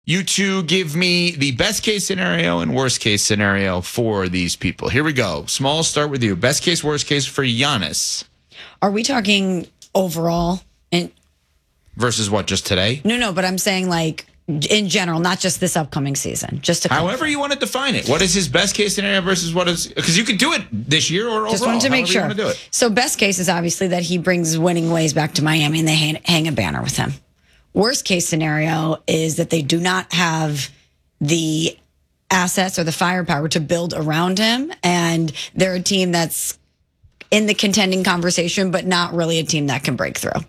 You two give me the best case scenario and worst case scenario for these people. Here we go. Small, start with you. Best case, worst case for Giannis. Are we talking overall? Versus what, just today? No, but I'm saying like in general, not just this upcoming season. Just to however you want to define it. What is his best case scenario versus what is, because you could do it this year or overall. Just wanted to make sure. You want to do it. So best case is obviously that he brings winning ways back to Miami and they hang a banner with him. Worst case scenario is that they do not have the assets or the firepower to build around him, and they're a team that's in the contending conversation, but not really a team that can break through.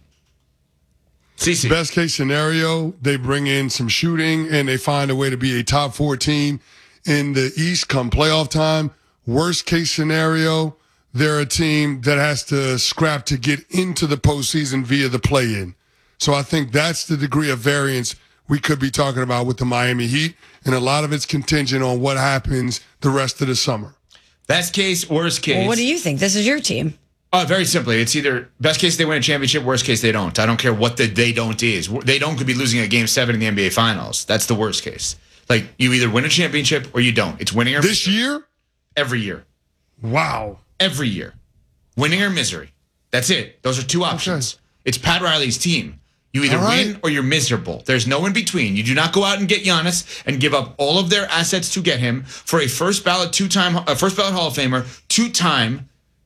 CC. Best case scenario, they bring in some shooting and they find a way to be a top 4 team in the East come playoff time. Worst case scenario, they're a team that has to scrap to get into the postseason via the play-in. So I think that's the degree of variance we could be talking about with the Miami Heat, and a lot of it's contingent on what happens the rest of the summer. Best case, worst case. Well, what do you think? This is your team. Very simply, it's either best case they win a championship, worst case they don't. I don't care what the they don't is. They don't could be losing a game 7 in the NBA Finals. That's the worst case. Like, you either win a championship or you don't. It's winning or this misery. year? Every year. Wow. Every year. Winning or misery. That's it. Those are two options. Okay. It's Pat Riley's team. You either win or you're miserable. There's no in between. You do not go out and get Giannis and give up all of their assets to get him for a first ballot Hall of Famer, 2-time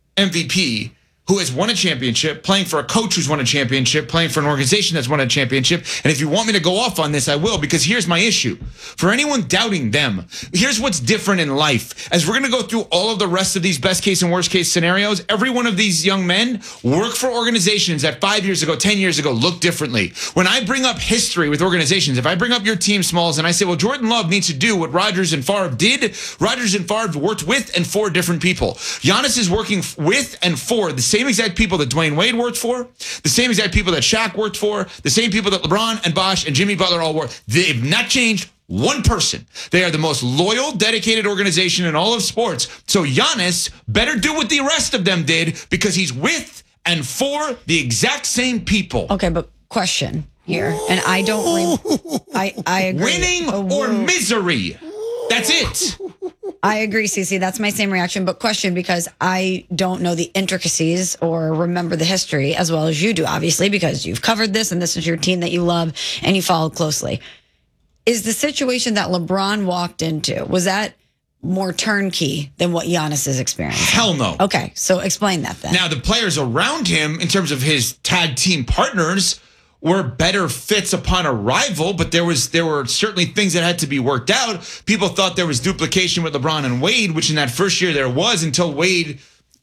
MVP who has won a championship, playing for a coach who's won a championship, playing for an organization that's won a championship. And if you want me to go off on this, I will, because here's my issue. For anyone doubting them, here's what's different in life. As we're going to go through all of the rest of these best case and worst case scenarios, every one of these young men work for organizations that 5 years ago, 10 years ago looked differently. When I bring up history with organizations, if I bring up your team, Smalls, and I say, well, Jordan Love needs to do what Rodgers and Favre did, Rodgers and Favre worked with and for different people. Giannis is working with and for the same exact people that Dwayne Wade worked for, the same exact people that Shaq worked for, the same people that LeBron and Bosh and Jimmy Butler all work. They've not changed one person. They are the most loyal, dedicated organization in all of sports. So Giannis better do what the rest of them did, because he's with and for the exact same people. Okay, but question here, and I don't. I agree. Winning or misery. That's it. I agree, Cece. That's my same reaction. But question, because I don't know the intricacies or remember the history as well as you do, obviously, because you've covered this and this is your team that you love and you follow closely. Is the situation that LeBron walked into, was that more turnkey than what Giannis is experiencing? Hell no. Okay, so explain that then. Now, the players around him, in terms of his tag team partners, were better fits upon arrival, but there were certainly things that had to be worked out. People thought there was duplication with LeBron and Wade, which in that first year there was, until Wade,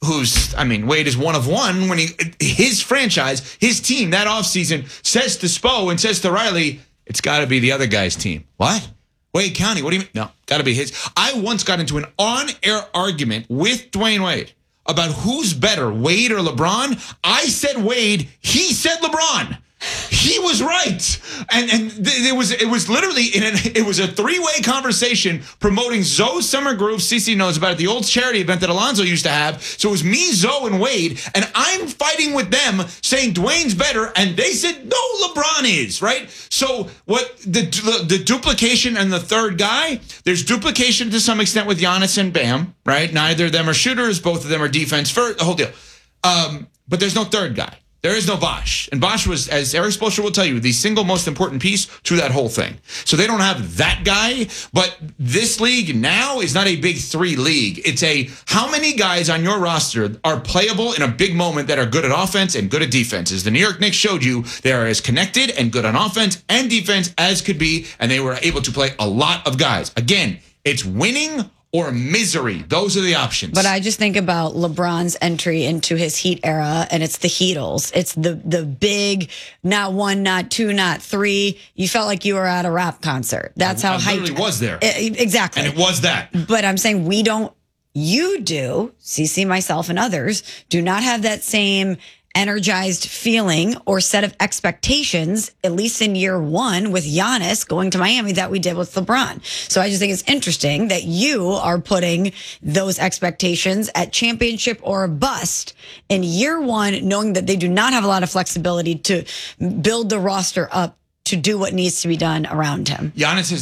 Wade is one of one, when his franchise, his team that offseason says to Spo and says to Riley, it's got to be the other guy's team. What? Wade County, what do you mean? No, got to be his. I once got into an on-air argument with Dwayne Wade about who's better, Wade or LeBron. I said Wade, he said LeBron. He was right, and it was literally it was a 3-way conversation promoting Zoe's Summer Groove. CC knows about it, the old charity event that Alonzo used to have. So it was me, Zoe, and Wade, and I'm fighting with them, saying Dwayne's better, and they said no, LeBron is right. So what the duplication and the third guy? There's duplication to some extent with Giannis and Bam, right? Neither of them are shooters, both of them are defense first, the whole deal. But there's no third guy. There is no Bosh. And Bosh was, as Eric Spoelstra will tell you, the single most important piece to that whole thing. So they don't have that guy. But this league now is not a big 3 league. It's a how many guys on your roster are playable in a big moment that are good at offense and good at defense. As the New York Knicks showed you, they are as connected and good on offense and defense as could be. And they were able to play a lot of guys. Again, it's winning or misery. Those are the options. But I just think about LeBron's entry into his Heat era, and it's the Heatles. It's the big, not 1, not 2, not 3. You felt like you were at a rap concert. That's how hyped. I literally was there. Exactly. And it was that. But I'm saying you do, CC, myself, and others, do not have that same energized feeling or set of expectations, at least in year 1 with Giannis going to Miami, that we did with LeBron. So I just think it's interesting that you are putting those expectations at championship or a bust in year 1, knowing that they do not have a lot of flexibility to build the roster up to do what needs to be done around him. Giannis has